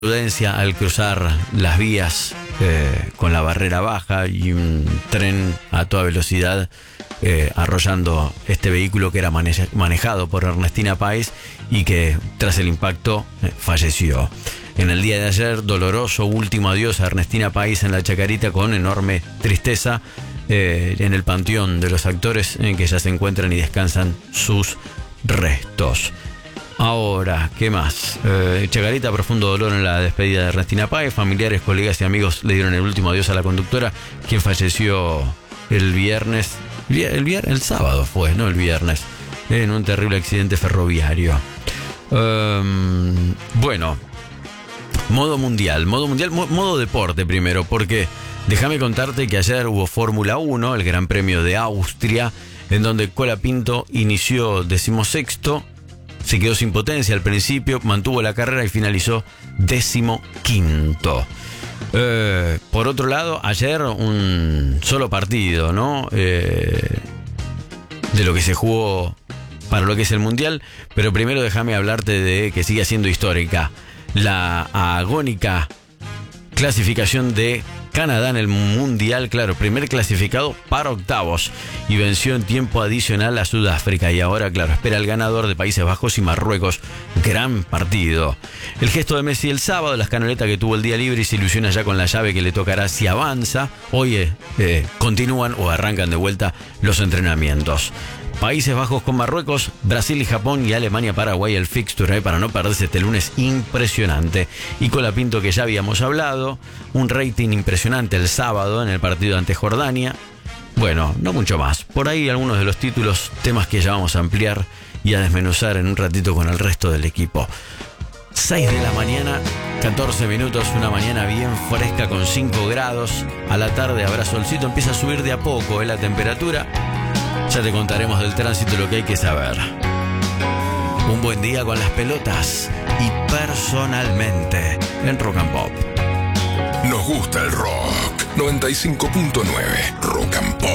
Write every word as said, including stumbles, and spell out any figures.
prudencia al cruzar las vías eh, con la barrera baja y un tren a toda velocidad eh, arrollando este vehículo que era maneja, manejado por Ernestina Páez y que tras el impacto eh, falleció. En el día de ayer, doloroso último adiós a Ernestina Páez en la Chacarita con enorme tristeza eh, en el panteón de los actores en que ya se encuentran y descansan sus restos. Ahora, ¿qué más? Eh, Chacarita, profundo dolor en la despedida de Ernestina Páez. Familiares, colegas y amigos le dieron el último adiós a la conductora, quien falleció el viernes, el, viernes, el sábado fue, no el viernes, en un terrible accidente ferroviario. Um, bueno, modo mundial, modo mundial, mo- modo deporte primero, porque déjame contarte que ayer hubo Fórmula uno, el Gran Premio de Austria, en donde Colapinto inició decimosexto. Se quedó sin potencia al principio, mantuvo la carrera y finalizó décimo quinto. Eh, por otro lado, ayer un solo partido, ¿no? Eh, de lo que se jugó para lo que es el Mundial. Pero primero déjame hablarte de que sigue siendo histórica la agónica clasificación de Canadá en el Mundial, claro, primer clasificado para octavos y venció en tiempo adicional a Sudáfrica y ahora, claro, espera el ganador de Países Bajos y Marruecos. Gran partido. El gesto de Messi el sábado, las canaletas que tuvo el día libre y se ilusiona ya con la llave que le tocará si avanza. Hoy eh, eh, continúan o arrancan de vuelta los entrenamientos. Países Bajos con Marruecos, Brasil y Japón y Alemania, Paraguay, el fixture eh, para no perderse este lunes impresionante. Y Colapinto, que ya habíamos hablado, un rating impresionante el sábado en el partido ante Jordania. Bueno, no mucho más. Por ahí algunos de los títulos, temas que ya vamos a ampliar y a desmenuzar en un ratito con el resto del equipo. seis de la mañana, catorce minutos, una mañana bien fresca con cinco grados. A la tarde habrá solcito, empieza a subir de a poco eh, la temperatura. Ya te contaremos del tránsito lo que hay que saber. Un buen día con las pelotas y personalmente en Rock and Pop. Nos gusta el rock. noventa y cinco punto nueve Rock and Pop.